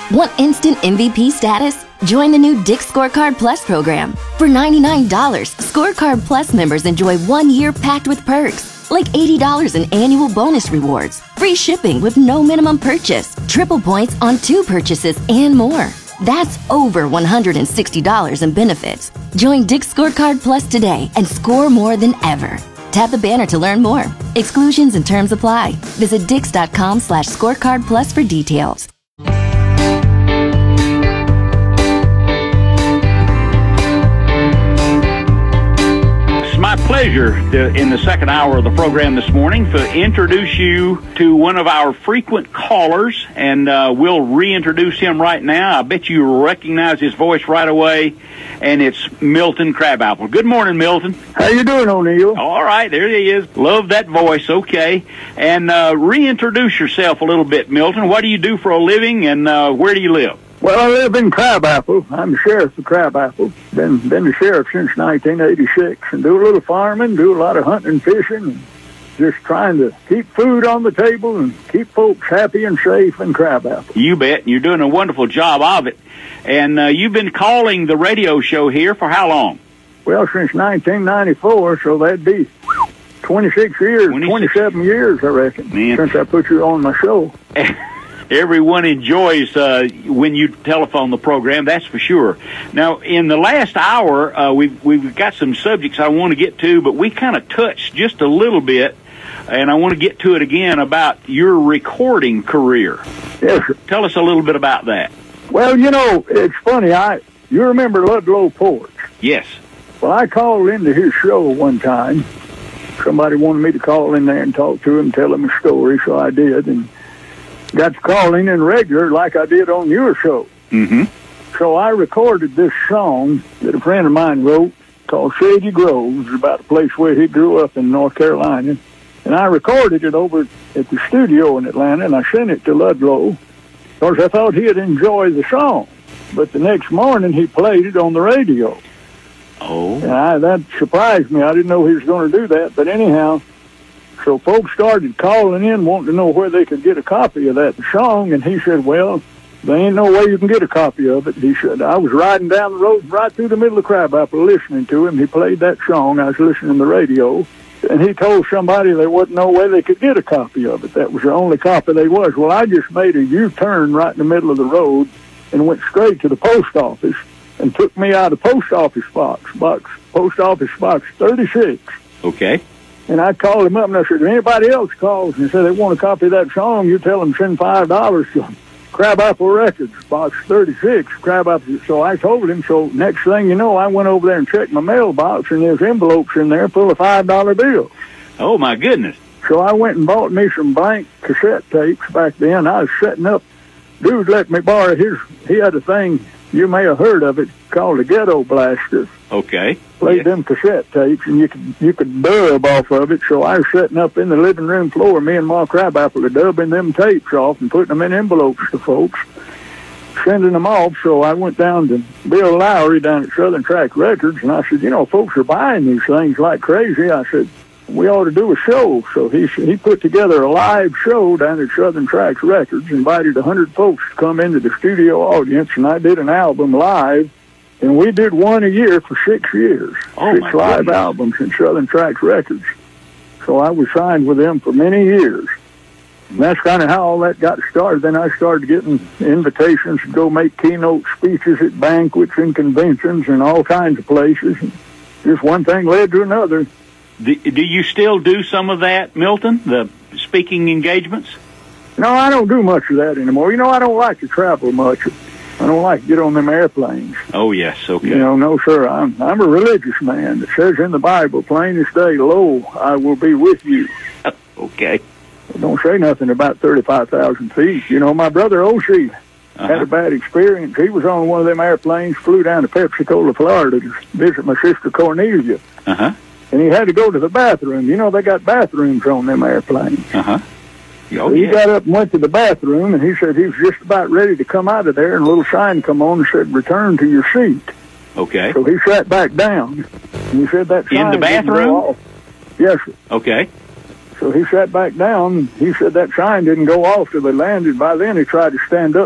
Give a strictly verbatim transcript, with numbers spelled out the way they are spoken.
Want instant M V P status? Join the new Dick's Scorecard Plus program. For ninety-nine dollars, Scorecard Plus members enjoy one year packed with perks, like eighty dollars in annual bonus rewards, free shipping with no minimum purchase, triple points on two purchases, and more. That's over one hundred sixty dollars in benefits. Join Dick's Scorecard Plus today and score more than ever. Tap the banner to learn more. Exclusions and terms apply. Visit dix.com slash scorecard plus for details. My pleasure to, in the second hour of the program this morning, to introduce you to one of our frequent callers, and uh, we'll reintroduce him right now. I bet you recognize his voice right away, and it's Milton Crabapple. Good morning, Milton. How you doing, O'Neill? All right, there he is. Love that voice. Okay, and uh, reintroduce yourself a little bit, Milton. What do you do for a living, and uh, where do you live? Well, I live in Crabapple. I'm the sheriff of Crabapple. Been been the sheriff since nineteen eighty-six, and do a little farming, do a lot of hunting and fishing, and just trying to keep food on the table and keep folks happy and safe in Crabapple. You bet. You're doing a wonderful job of it. And uh, you've been calling the radio show here for how long? Well, since nineteen ninety-four, so that'd be twenty-six years, twenty-six. twenty-seven years, I reckon, Man. since I put you on my show. Everyone enjoys uh, when you telephone the program, that's for sure. Now, in the last hour, uh, we've, we've got some subjects I want to get to, but we kind of touched just a little bit, and I want to get to it again about your recording career. Yes, sir. Tell us a little bit about that. Well, you know, it's funny. I You remember Ludlow Porch? Yes. Well, I called into his show one time. Somebody wanted me to call in there and talk to him, tell him a story, so I did, and got to calling in regular like I did on your show. Mm-hmm. So I recorded this song that a friend of mine wrote called Shady Groves, about a place where he grew up in North Carolina. And I recorded it over at the studio in Atlanta, and I sent it to Ludlow because I thought he'd enjoy the song. But the next morning he played it on the radio. Oh. And I, that surprised me. I didn't know he was going to do that. But anyhow, so folks started calling in wanting to know where they could get a copy of that song, and he said, well, there ain't no way you can get a copy of it. He said, I was riding down the road right through the middle of Crabapple listening to him. He played that song. I was listening to the radio, and he told somebody there wasn't no way they could get a copy of it. That was the only copy there was. Well, I just made a U-turn right in the middle of the road and went straight to the post office and took me out of post office box, box post office box thirty-six. Okay. And I called him up, and I said, if anybody else calls and said they want a copy of that song, you tell them send five dollars to Crabapple Records, box thirty-six, Crabapple. So I told him, so next thing you know, I went over there and checked my mailbox, and there's envelopes in there full of five dollar bills. Oh, my goodness. So I went and bought me some blank cassette tapes back then. I was setting up. Dude let me borrow his, he had a thing, you may have heard of it, called a Ghetto Blaster. Okay. Played yes. them cassette tapes, and you could you could dub off of it. So I was sitting up in the living room floor, me and Ma Crabapple, are dubbing them tapes off and putting them in envelopes to folks, sending them off. So I went down to Bill Lowry down at Southern Track Records, and I said, you know, folks are buying these things like crazy. I said, we ought to do a show. So he he put together a live show down at Southern Tracks Records, invited a hundred folks to come into the studio audience, and I did an album live. And we did one a year for six years. Oh, six my live goodness. albums in Southern Tracks Records. So I was signed with them for many years. And that's kind of how all that got started. Then I started getting invitations to go make keynote speeches at banquets and conventions and all kinds of places. And just one thing led to another. Do, do you still do some of that, Milton, the speaking engagements? No, I don't do much of that anymore. You know, I don't like to travel much. I don't like to get on them airplanes. Oh, yes, okay. You know, no, sir. I'm I'm a religious man. It says in the Bible, plain as day, lo, I will be with you. Okay. It don't say nothing about thirty-five thousand feet. You know, my brother O C uh-huh. had a bad experience. He was on one of them airplanes, flew down to Pensacola, Florida to visit my sister Cornelia. Uh-huh. And he had to go to the bathroom. You know, they got bathrooms on them airplanes. Uh-huh. Oh, so yeah. he got up and went to the bathroom, and he said he was just about ready to come out of there, and a little sign come on and said, return to your seat. Okay. So he sat back down, and he said that sign In the bathroom? didn't go off. Yes, sir. Okay. So he sat back down. He said that sign didn't go off till they landed. By then, he tried to stand up.